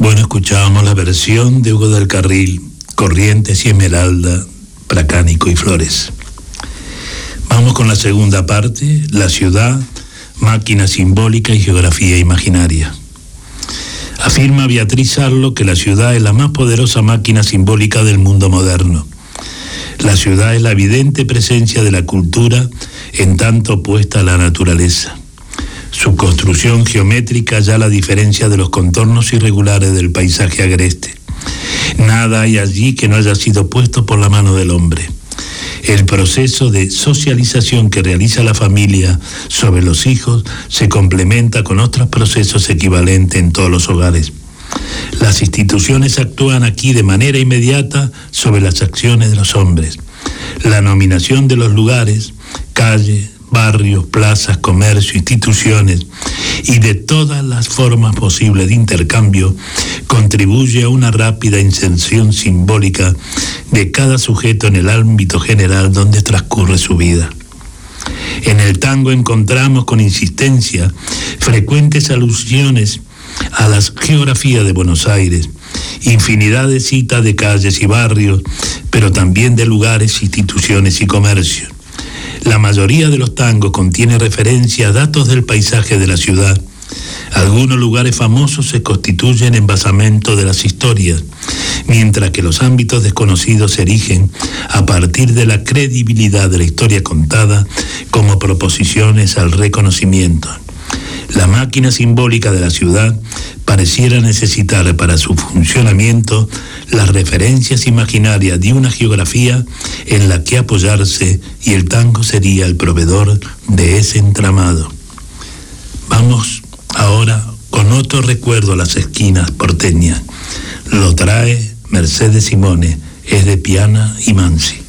Bueno, escuchábamos la versión de Hugo del Carril, Corrientes y Esmeralda, Bracánico y Flores. Vamos con la segunda parte, la ciudad, máquina simbólica y geografía imaginaria. Afirma Beatriz Arlo que la ciudad es la más poderosa máquina simbólica del mundo moderno. La ciudad es la evidente presencia de la cultura en tanto opuesta a la naturaleza. Su construcción geométrica ya la diferencia de los contornos irregulares del paisaje agreste. Nada hay allí que no haya sido puesto por la mano del hombre. El proceso de socialización que realiza la familia sobre los hijos se complementa con otros procesos equivalentes en todos los hogares. Las instituciones actúan aquí de manera inmediata sobre las acciones de los hombres. La nominación de los lugares, calles, barrios, plazas, comercio, instituciones y de todas las formas posibles de intercambio contribuye a una rápida inserción simbólica de cada sujeto en el ámbito general donde transcurre su vida. En el tango encontramos con insistencia frecuentes alusiones a la geografía de Buenos Aires, infinidad de citas de calles y barrios, pero también de lugares, instituciones y comercios. La mayoría de los tangos contiene referencia a datos del paisaje de la ciudad. Algunos lugares famosos se constituyen en basamento de las historias, mientras que los ámbitos desconocidos se erigen a partir de la credibilidad de la historia contada como proposiciones al reconocimiento. La máquina simbólica de la ciudad pareciera necesitar para su funcionamiento las referencias imaginarias de una geografía en la que apoyarse, y el tango sería el proveedor de ese entramado. Vamos ahora con otro recuerdo a las esquinas porteñas. Lo trae Mercedes Simone, es de Piana y Mansi.